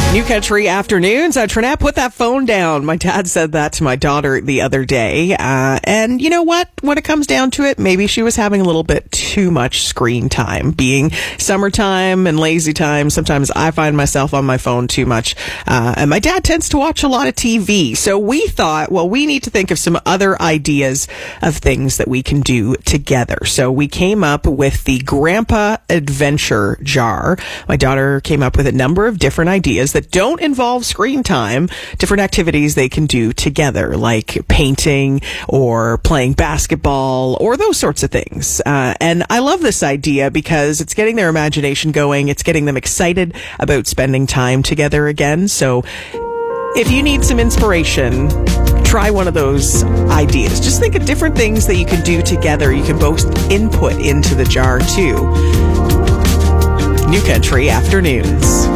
New Country Afternoons. Trinette, put that phone down. My dad said that to my daughter the other day. And you know what? When it comes down to it, maybe she was having a little bit too much screen time. Being summertime and lazy time, sometimes I find myself on my phone too much. And my dad tends to watch a lot of TV. So we thought, well, we need to think of some other ideas of things that we can do together. So we came up with the Grandpa Adventure Jar. My daughter came up with a number of different ideas that don't involve screen time, different activities they can do together, like painting or playing basketball or those sorts of things. And I love this idea because it's getting their imagination going. It's getting them excited about spending time together again. So if you need some inspiration, try one of those ideas. Just think of different things that you can do together. You can both input into the jar too. New Country Afternoons.